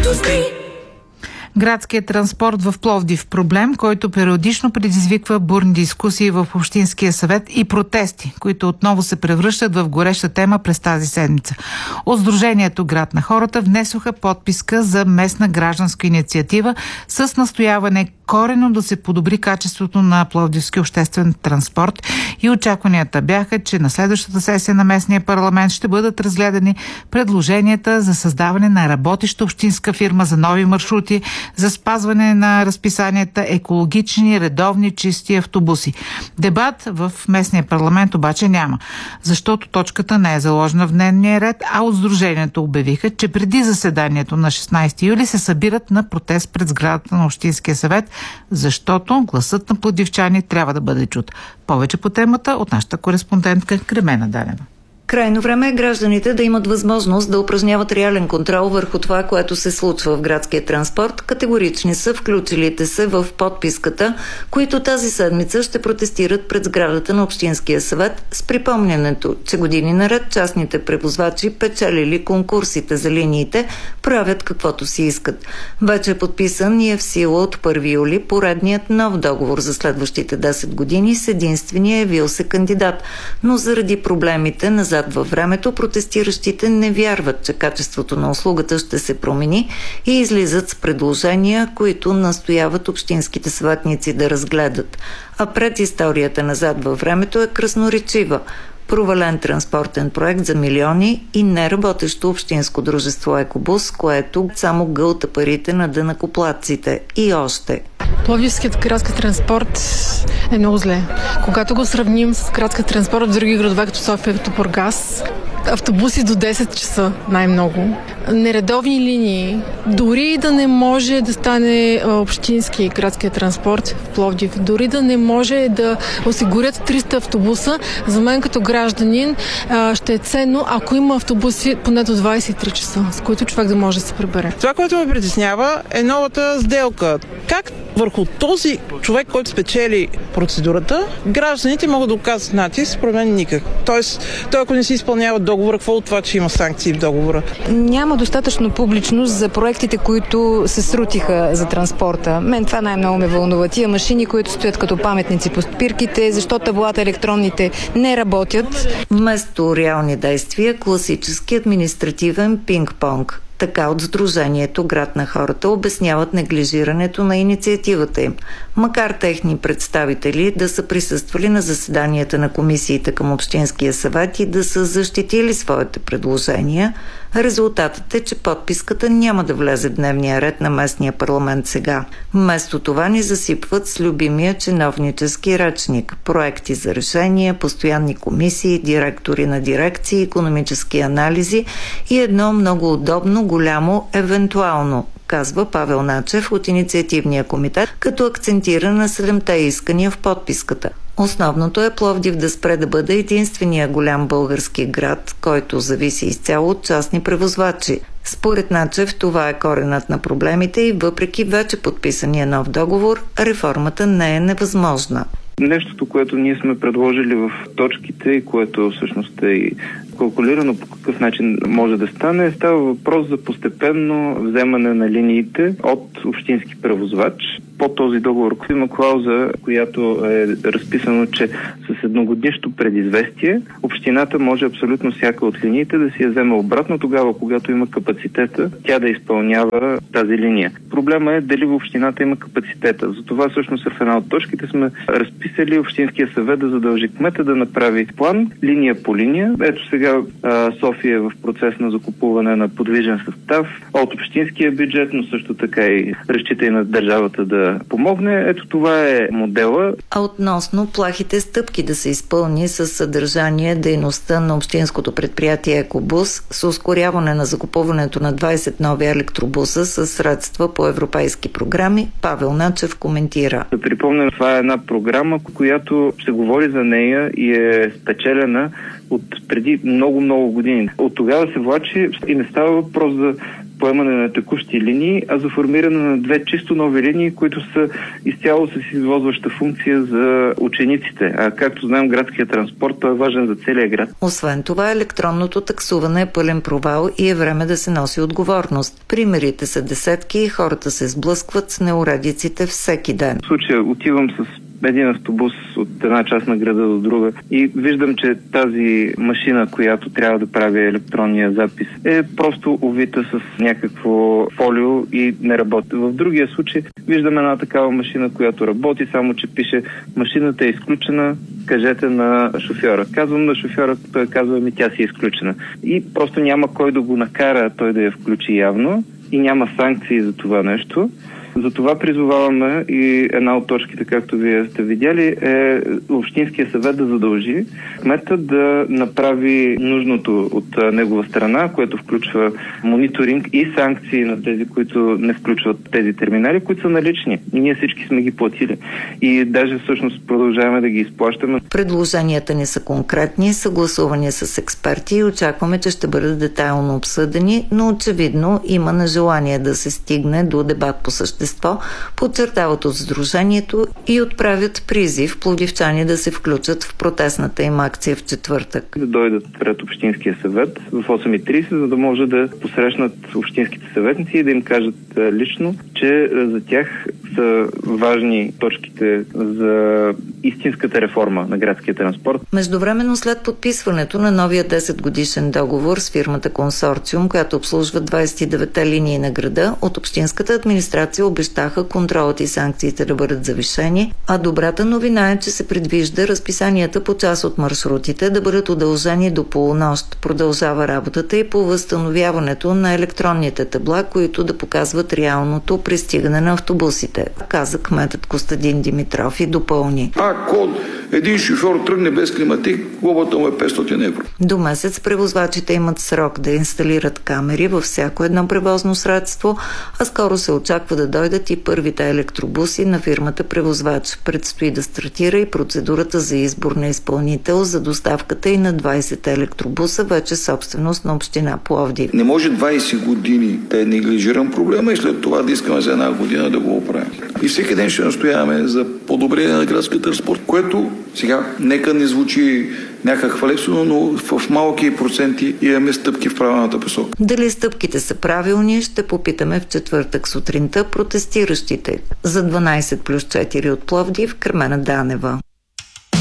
Градският транспорт в Пловдив – проблем, който периодично предизвиква бурни дискусии в Общинския съвет и протести, които отново се превръщат в гореща тема през тази седмица. От Сдружението Град на хората внесоха подписка за местна гражданска инициатива с настояване коренно да се подобри качеството на пловдивски обществен транспорт и очакванията бяха, че на следващата сесия на местния парламент ще бъдат разгледани предложенията за създаване на работеща общинска фирма за нови маршрути, за спазване на разписанията, екологични, редовни, чисти автобуси. Дебат в местния парламент обаче няма, защото точката не е заложена в дневния ред, а от Сдружението обявиха, че преди заседанието на 16 юли се събират на протест пред сградата на Общинския съвет, защото гласът на пловдивчани трябва да бъде чут. Повече по темата от нашата кореспондентка Кремена Далева. Крайно време е гражданите да имат възможност да упражняват реален контрол върху това, което се случва в градския транспорт. Категорични са включилите се в подписката, които тази седмица ще протестират пред сградата на Общинския съвет с припомнянето, че години наред частните превозвачи, печелили конкурсите за линиите, правят каквото си искат. Вече е подписан и е в сила от 1 юли поредният нов договор за следващите 10 години с единствения явил се кандидат, но заради проблемите назад във времето, протестиращите не вярват, че качеството на услугата ще се промени и излизат с предложения, които настояват общинските съветници да разгледат. А пред историята назад във времето е красноречива. Провален транспортен проект за милиони и неработещо общинско дружество Екобус, което само гълта парите на данъкоплатците. И още. Пловдивският градски транспорт е много зле. Когато го сравним с градски транспорт в други градове, като София, като Бургас, автобуси до 10 часа най-много, нередовни линии, дори да не може да стане общински градския транспорт в Пловдив, дори да не може да осигурят 300 автобуса, за мен като гражданин ще е ценно, ако има автобуси поне до 23 часа, с които човек да може да се прибере. Това, което ме притеснява, е новата сделка. Как върху този човек, който спечели процедурата, гражданите могат да оказват натиск, според мен никак. Тоест, той ако не си изпълнява договора, какво от това, че има санкции в договора? Няма достатъчно публичност за проектите, които се срутиха за транспорта. Мен това най-много ме вълнува. Тия машини, които стоят като паметници по спирките, защото таблата електронните не работят. Вместо реални действия, класически административен пинг-понг. Така от Сдружението Град на хората обясняват неглижирането на инициативата им. Макар техни представители да са присъствали на заседанията на комисиите към Общинския съвет и да са защитили своите предложения, резултатът е, че подписката няма да влезе в дневния ред на местния парламент сега. Вместо това ни засипват с любимия чиновнически речник, проекти за решения, постоянни комисии, директори на дирекции, икономически анализи и едно много удобно голямо евентуално, казва Павел Начев от Инициативния комитет, като акцентира на 7-те искания в подписката. Основното е Пловдив да спре да бъде единствения голям български град, който зависи изцяло от частни превозвачи. Според Начев това е коренът на проблемите и въпреки вече подписания нов договор, реформата не е невъзможна. Нещото, което ние сме предложили в точките и което всъщност е и калкулирано по какъв начин може да стане, става въпрос за постепенно вземане на линиите от общински превозвач. По този договор има клауза, която е разписано, че с едногодишно предизвестие общината може абсолютно всяка от линиите да си я вземе обратно тогава, когато има капацитета тя да изпълнява тази линия. Проблема е дали в общината има капацитета. Затова всъщност в една от точките сме разписали Общинския съвет да задължи кмета да направи план линия по линия. Ето сега София е в процес на закупуване на подвижен състав от общинския бюджет, но също така и разчита и на държавата да помогне. Ето това е модела. А относно плахите стъпки да се изпълни със съдържание дейността на общинското предприятие Екобус с ускоряване на закупуването на 20 нови електробуса с средства по европейски програми, Павел Начев коментира. Да припомням, това е една програма, която се говори за нея и е спечелена от преди много години. От тогава се влачи и не става въпрос за поемане на текущи линии, а за формиране на 2 чисто нови линии, които са изцяло с извозваща функция за учениците. А както знаем, градският транспорт е важен за целия град. Освен това, електронното таксуване е пълен провал и е време да се носи отговорност. Примерите са десетки и хората се сблъскват с неуредиците всеки ден. В случая отивам с един автобус от една част на града до друга и виждам, че тази машина, която трябва да прави електронния запис, е просто увита с някакво фолио и не работи. В другия случай виждам една такава машина, която работи, само че пише: машината е изключена, кажете на шофьора. Казвам на шофьора, той казва: ми тя си е изключена. И просто няма кой да го накара той да я включи явно и няма санкции за това нещо. Затова призоваваме и една от точките, както вие сте видяли, е Общинския съвет да задължи кмета да направи нужното от негова страна, което включва мониторинг и санкции на тези, които не включват тези терминали, които са налични. И ние всички сме ги платили. И даже всъщност продължаваме да ги изплащаме. Предложенията ни са конкретни, съгласувани с експерти и очакваме, че ще бъдат детайлно обсъдени, но очевидно има нежелание да се стигне до дебат по същество, подчертават от Сдружението и отправят призив пловдивчани да се включат в протестната им акция в четвъртък. Да дойдат пред Общинския съвет в 8:30, за да може да посрещнат общинските съветници и да им кажат лично, че за тях са важни точките за истинската реформа на градския транспорт. Междувременно, след подписването на новия 10-годишен договор с фирмата Консорциум, която обслужва 29-те линии на града, от общинската администрация обещаха контролът и санкциите да бъдат завишени, а добрата новина е, че се предвижда разписанията по част от маршрутите да бъдат удължени до полунощ. Продължава работата и по възстановяването на електронните табла, които да показват реалното пристигане на автобусите, каза кметът Костадин Димитров и допълни: ако един шофьор тръгне без климатик, глобата му е 500 евро. До месец превозвачите имат срок да инсталират камери във всяко едно превозно средство, а скоро се очаква да дойдат и първите електробуси на фирмата превозвач. Предстои да стартира и процедурата за избор на изпълнител за доставката и на 20 електробуса, вече собственост на община Пловдив. Не може 20 години да е неглижиран проблема и след това да искаме за една година да го оправим. И всеки ден ще настояваме за подобрение на градския транспорт, което сега нека не звучи някак хвалебствено, но в малки проценти имаме стъпки в правилната посока. Дали стъпките са правилни, ще попитаме в четвъртък сутринта протестиращите. За 12+4 от Пловдив, Кремена Данева.